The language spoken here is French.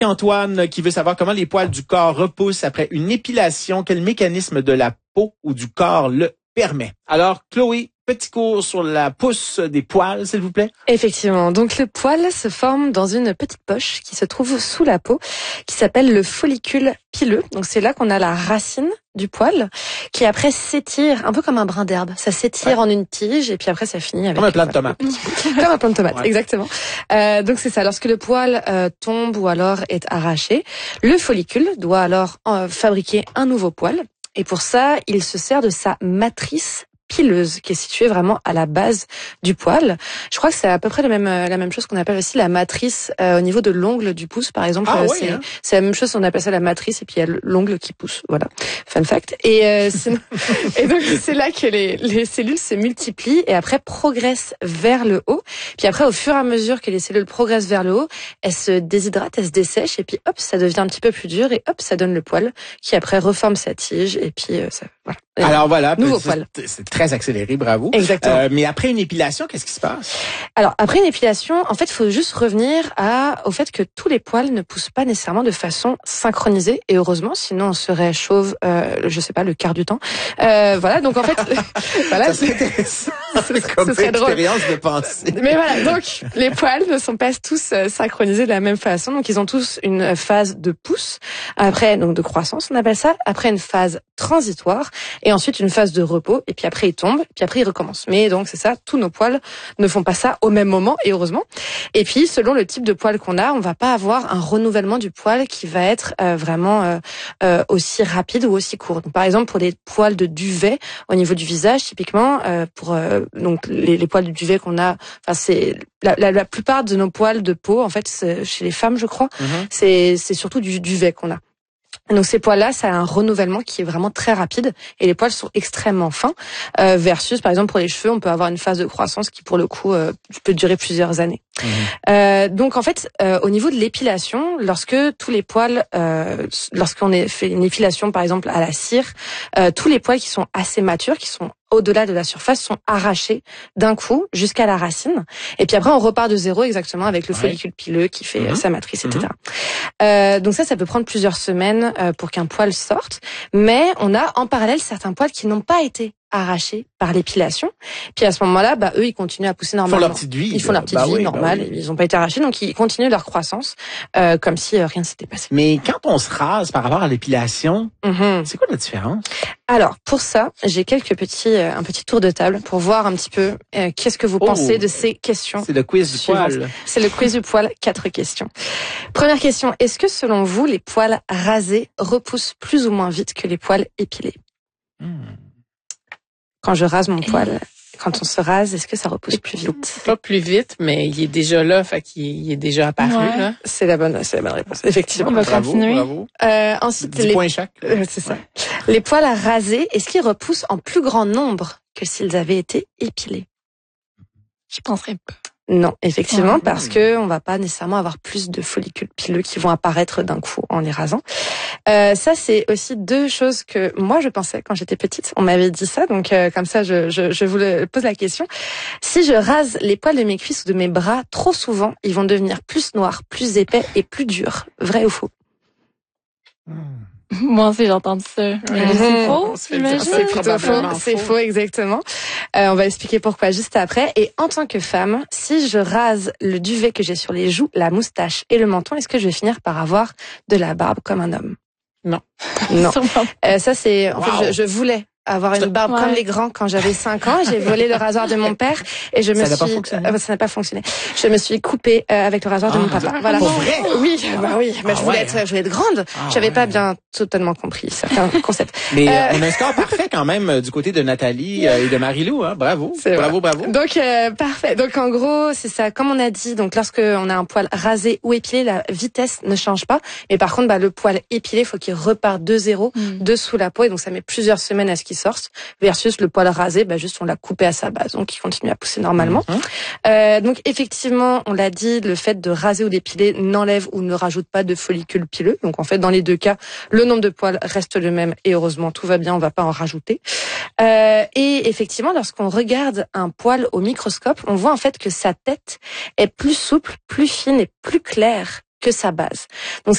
Antoine qui veut savoir comment les poils du corps repoussent après une épilation, quel mécanisme de la peau ou du corps le permet. Alors, Chloé, petit cours sur la pousse des poils, s'il vous plaît. Effectivement. Donc, le poil se forme dans une petite poche qui se trouve sous la peau, qui s'appelle le follicule pileux. Donc, c'est là qu'on a la racine du poil, qui après s'étire, un peu comme un brin d'herbe. Ça s'étire en une tige, et puis après, ça finit avec... Comme un plant de tomate. Comme un plant de tomate, exactement. Donc, c'est ça. Lorsque le poil tombe ou alors est arraché, le follicule doit alors fabriquer un nouveau poil. Et pour ça, il se sert de sa matrice pileuse qui est située vraiment à la base du poil. Je crois que c'est à peu près la même chose qu'on appelle aussi la matrice au niveau de l'ongle du pouce, par exemple. C'est la même chose, on appelle ça la matrice et puis il y a l'ongle qui pousse. Voilà, fun fact. Et donc c'est là que les cellules se multiplient et après progressent vers le haut. Puis après, au fur et à mesure que les cellules progressent vers le haut, elles se déshydratent, elles se dessèchent et puis hop, ça devient un petit peu plus dur et hop, ça donne le poil qui après reforme sa tige et puis ça, voilà. Alors voilà, nouveau poil. C'est très accéléré, bravo. Exactement. Mais après une épilation, qu'est-ce qui se passe? Alors après une épilation, en fait, il faut juste revenir au fait que tous les poils ne poussent pas nécessairement de façon synchronisée et heureusement, sinon on serait chauve, je sais pas, le quart du temps. Voilà, donc en fait, voilà, ça serait intéressant comme expérience de pensée. Mais voilà, donc les poils ne sont pas tous synchronisés de la même façon, donc ils ont tous une phase de pousse, après donc de croissance, on appelle ça, après une phase transitoire et ensuite une phase de repos et puis après ils tombent, puis après ils recommencent. Mais donc c'est ça, tous nos poils ne font pas ça au même moment et heureusement. Et puis selon le type de poil qu'on a, on va pas avoir un renouvellement du poil qui va être vraiment aussi rapide ou aussi court. Donc, par exemple pour des poils de duvet au niveau du visage, typiquement pour donc les poils de duvet qu'on a, enfin c'est la plupart de nos poils de peau en fait chez les femmes je crois, c'est surtout du duvet qu'on a. Donc ces poils-là, ça a un renouvellement qui est vraiment très rapide et les poils sont extrêmement fins versus par exemple pour les cheveux, on peut avoir une phase de croissance qui pour le coup peut durer plusieurs années. Donc en fait, au niveau de l'épilation, lorsque tous les poils, lorsqu'on fait une épilation par exemple à la cire, tous les poils qui sont assez matures, qui sont au-delà de la surface, sont arrachés d'un coup jusqu'à la racine. Et puis après, on repart de zéro exactement avec le follicule pileux qui fait sa matrice, etc. Donc ça peut prendre plusieurs semaines pour qu'un poil sorte. Mais on a en parallèle certains poils qui n'ont pas été arrachés par l'épilation. Puis à ce moment-là, eux, ils continuent à pousser normalement. Ils font leur petite vie. Ils font leur petite vie normale. Ils n'ont pas été arrachés, donc ils continuent leur croissance comme si rien ne s'était passé. Mais quand on se rase par rapport à l'épilation, c'est quoi la différence? Alors, pour ça, j'ai un petit tour de table pour voir un petit peu qu'est-ce que vous pensez de ces questions. C'est le quiz du poil. C'est le quiz du poil, 4 questions. Première question, est-ce que selon vous, les poils rasés repoussent plus ou moins vite que les poils épilés? Quand je rase mon poil, quand on se rase, est-ce que ça repousse plus vite? Pas plus vite, mais il est déjà là, fait qu'il est déjà apparu. Là. C'est la bonne réponse, effectivement. On va continuer. Bravo. Ensuite, 10 points chaque. C'est ça. Les poils à raser, est-ce qu'ils repoussent en plus grand nombre que s'ils avaient été épilés? Je penserais pas. Non, effectivement, parce que on va pas nécessairement avoir plus de follicules pileux qui vont apparaître d'un coup en les rasant. Ça, c'est aussi deux choses que moi je pensais quand j'étais petite. On m'avait dit ça, donc comme ça, je vous pose la question. Si je rase les poils de mes cuisses ou de mes bras trop souvent, ils vont devenir plus noirs, plus épais et plus durs. Vrai ou faux? Moi aussi, j'ai entendu ça. C'est faux, c'est plutôt faux. C'est faux, exactement. On va expliquer pourquoi juste après. Et en tant que femme, si je rase le duvet que j'ai sur les joues, la moustache et le menton, est-ce que je vais finir par avoir de la barbe comme un homme? Non. Ça, c'est... En fait, je voulais avoir une barbe comme les grands quand j'avais 5 ans. J'ai volé le rasoir de mon père et ça n'a pas fonctionné. Je me suis coupée avec le rasoir de mon papa. Voilà. Pour vrai? Oui, mais je voulais être grande. J'avais pas bien totalement compris certains concepts. Mais on a un score parfait quand même du côté de Nathalie et de Marie-Lou, hein. Bravo. Bravo. Donc parfait. Donc en gros, c'est ça. Comme on a dit, donc lorsque on a un poil rasé ou épilé, la vitesse ne change pas. Mais par contre, le poil épilé, faut qu'il reparte de zéro, de sous la peau, et donc ça met plusieurs semaines à ce qu'il sorte, versus le poil rasé, juste on l'a coupé à sa base, donc il continue à pousser normalement. Donc effectivement, on l'a dit, le fait de raser ou d'épiler n'enlève ou ne rajoute pas de follicules pileux. Donc en fait, dans les deux cas, le nombre de poils reste le même et heureusement tout va bien, on va pas en rajouter. Et effectivement, lorsqu'on regarde un poil au microscope, on voit en fait que sa tête est plus souple, plus fine et plus claire que sa base. Donc